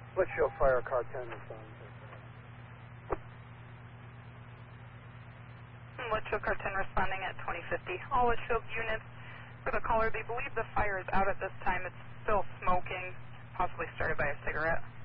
Litchfield Fire, car 10 responding. Litchfield car 10 responding at 2050. All Litchfield units for the caller, they believe the fire is out at this time. It's still smoking, possibly started by a cigarette.